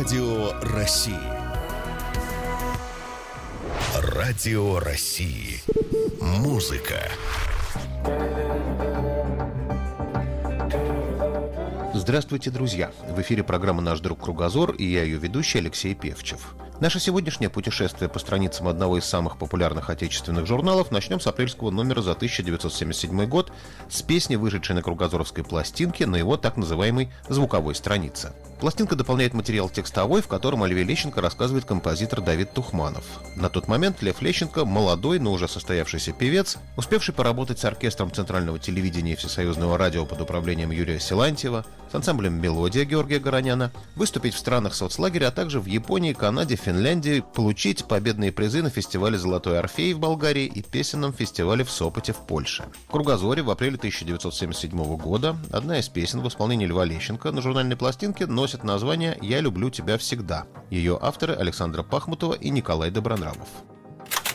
Радио России. Радио России. Музыка. Здравствуйте, друзья! В эфире программа «Наш друг Кругозор» и я ее ведущий Алексей Певчев. Наше сегодняшнее путешествие по страницам одного из самых популярных отечественных журналов начнем с апрельского номера за 1977 год с песни, вышедшей на кругозоровской пластинке на его так называемой звуковой странице. Пластинка дополняет материал текстовой, в котором о Льве Лещенко рассказывает композитор Давид Тухманов. На тот момент Лев Лещенко – молодой, но уже состоявшийся певец, успевший поработать с оркестром Центрального телевидения и Всесоюзного радио под управлением Юрия Силантьева, с ансамблем «Мелодия» Георгия Гороняна, выступить в странах соцлагеря, а также в Японии, Канаде, Финляндии, получить победные призы на фестивале «Золотой Орфей» в Болгарии и песенном фестивале в Сопоте в Польше. В Кругозоре в апреле 1977 года одна из песен в исполнении Льва Лещенко на журнальной пластинке носит название «Я люблю тебя всегда». Ее авторы Александра Пахмутова и Николай Добронравов.